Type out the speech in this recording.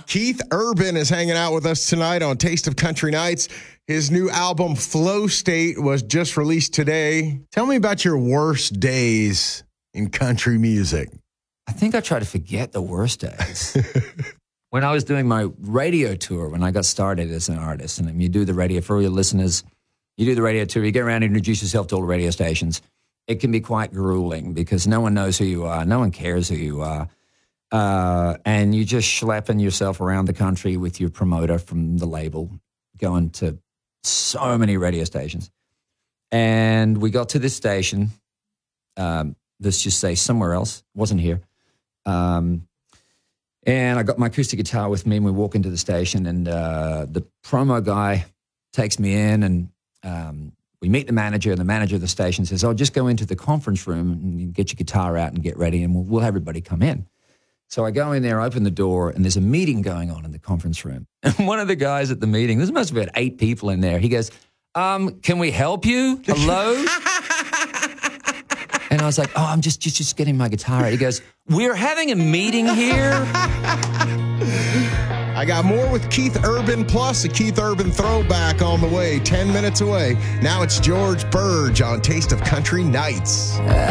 Keith Urban is hanging out with us tonight on Taste of Country Nights. His new album, Flow State, was just released today. Tell me about your worst days in country music. I think I try to forget the worst days. When I was doing my radio tour, when I got started as an artist, and you do the radio, for your listeners, you do the radio tour, you get around and introduce yourself to all the radio stations. It can be quite grueling because no one knows who you are. No one cares who you are. And you just schlepping yourself around the country with your promoter from the label, going to so many radio stations. And we got to this station, let's just say somewhere else, wasn't here. And I got my acoustic guitar with me, and we walk into the station, and the promo guy takes me in, and we meet the manager, and the manager of the station says, "Oh, just go into the conference room and get your guitar out and get ready, and we'll have everybody come in." So I go in there, open the door, and there's a meeting going on in the conference room. And one of the guys at the meeting, there must have been 8 people in there, he goes, "Can we help you? Hello?" And I was like, "Oh, I'm just getting my guitar out." He goes, "We're having a meeting here." I got more with Keith Urban, plus a Keith Urban throwback on the way, 10 minutes away. Now it's George Burge on Taste of Country Nights.